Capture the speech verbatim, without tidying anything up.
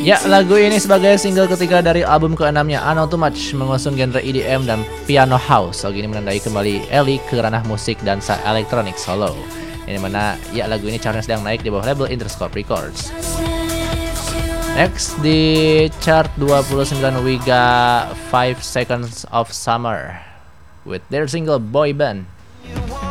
Ya, lagu ini sebagai single ketiga dari album keenamnya, I Know Too Much, mengusung genre E D M dan piano house. Lagu ini menandai kembali Ellie ke ranah musik dan elektronik solo. Ini mana ya lagu ini chartnya sedang naik di bawah label Interscope Records. Next di chart dua puluh sembilan we got Five Seconds of Summer with their single Boy Band.